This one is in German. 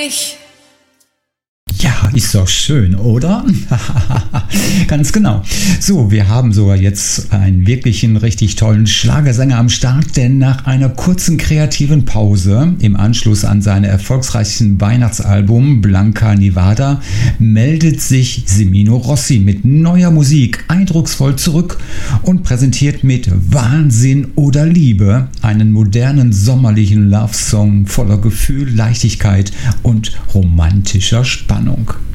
Ich. Ja, ist doch schön, oder? Ganz genau. So, wir haben sogar jetzt einen wirklichen, richtig tollen Schlagersänger am Start, denn nach einer kurzen kreativen Pause im Anschluss an sein erfolgreichsten Weihnachtsalbum Blanca Nevada meldet sich Semino Rossi mit neuer Musik eindrucksvoll zurück und präsentiert mit Wahnsinn oder Liebe einen modernen sommerlichen Love-Song voller Gefühl, Leichtigkeit und romantischer Spannung.